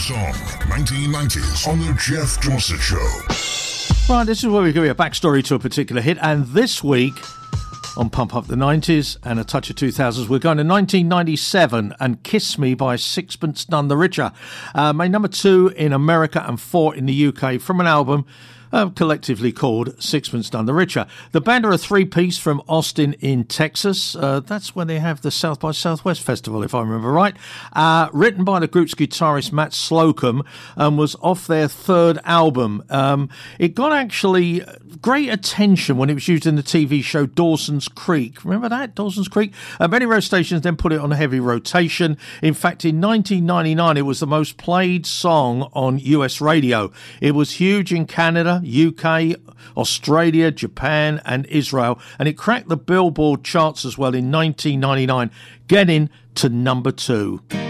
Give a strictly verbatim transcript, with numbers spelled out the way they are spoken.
Song, nineteen nineties on The Jeff Dorset Show. Right, this is where we give you a backstory to a particular hit, and this week on Pump Up the nineties and a touch of two thousands, we're going to nineteen ninety-seven and Kiss Me by Sixpence None the Richer. Uh, made number two in America and four in the U K from an album Uh, collectively called Sixpence None the Richer. The band are a three-piece from Austin in Texas. Uh, that's where they have the South by Southwest Festival, if I remember right. Uh, written by the group's guitarist Matt Slocum and was off their third album. Um, it got actually great attention when it was used in the T V show Dawson's Creek. Remember that? Dawson's Creek? Uh, many radio stations then put it on a heavy rotation. In fact, in nineteen ninety-nine, it was the most played song on U S radio. It was huge in Canada, U K, Australia, Japan and Israel, and it cracked the Billboard charts as well in nineteen ninety-nine, getting to number two.